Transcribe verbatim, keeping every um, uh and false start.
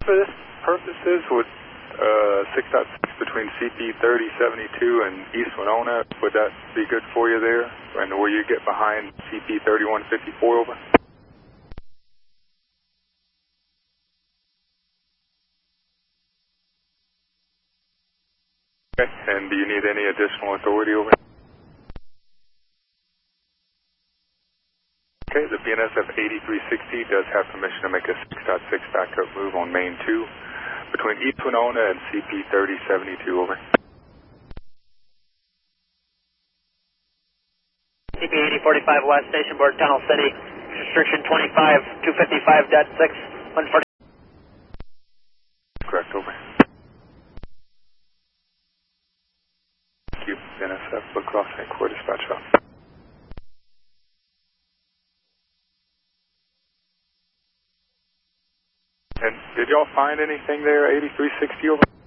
this purposes, would uh, six point six between C P thirty seventy-two and East Winona, would that be good for you there? And will you get behind C P thirty-one fifty-four over? Okay, and do you need any additional authority over? Okay, the B N S F eighty-three sixty does have permission to make a six point six backup move on main two between East Winona and C P thirty seventy-two, over. C P eighty forty-five West, Station Board, Tunnel City, restriction twenty-five, two fifty-five point six, one forty. Correct, over. Thank you, B N S F, Blue Cross Saint Croix dispatch out. And did y'all find anything there, eighty-three sixty, over?